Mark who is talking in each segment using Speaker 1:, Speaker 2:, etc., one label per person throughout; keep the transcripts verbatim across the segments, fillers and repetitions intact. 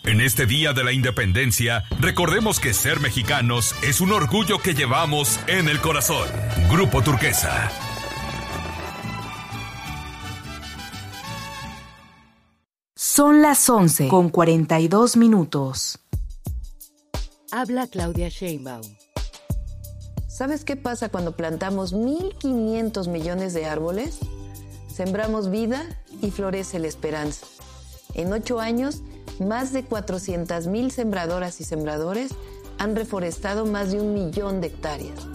Speaker 1: En este Día de la Independencia, recordemos que ser mexicanos es un orgullo que llevamos en el corazón. Grupo Turquesa.
Speaker 2: Son las once con cuarenta y dos minutos.
Speaker 3: Habla Claudia Sheinbaum.
Speaker 4: ¿Sabes qué pasa cuando plantamos mil quinientos millones de árboles? Sembramos vida y florece la esperanza. En ocho años, más de cuatrocientas mil sembradoras y sembradores han reforestado más de un millón de hectáreas.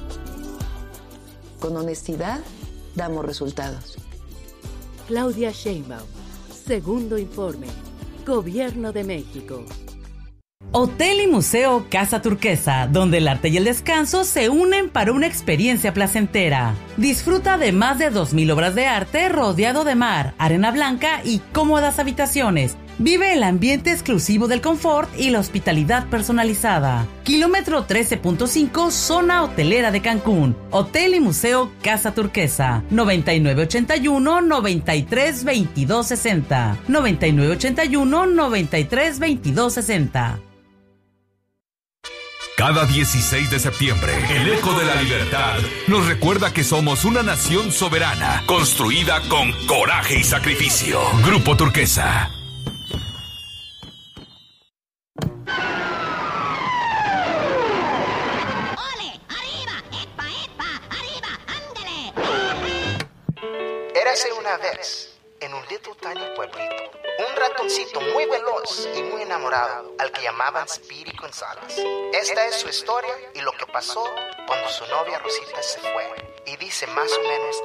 Speaker 4: Con honestidad, damos resultados.
Speaker 3: Claudia Sheinbaum. Segundo informe. Gobierno de México.
Speaker 5: Hotel y Museo Casa Turquesa, donde el arte y el descanso se unen para una experiencia placentera. Disfruta de más de dos mil obras de arte rodeado de mar, arena blanca y cómodas habitaciones. Vive el ambiente exclusivo del confort y la hospitalidad personalizada. Kilómetro trece punto cinco, zona hotelera de Cancún. Hotel y Museo Casa Turquesa. noventa y nueve ochenta y uno, noventa y tres veintidós sesenta. noventa y nueve ochenta y uno, noventa y tres veintidós sesenta.
Speaker 1: Cada dieciséis de septiembre, el Eco de la Libertad nos recuerda que somos una nación soberana, construida con coraje y sacrificio. Grupo Turquesa.
Speaker 6: ¡Ole! ¡Arriba! ¡Epa, epa! ¡Arriba! ¡Ándale!
Speaker 7: Érase una vez, en un little tiny pueblito, un ratoncito muy veloz y muy enamorado al que llamaban Speedy González. Esta es su historia y lo que pasó cuando su novia Rosita se fue. Y dice más o menos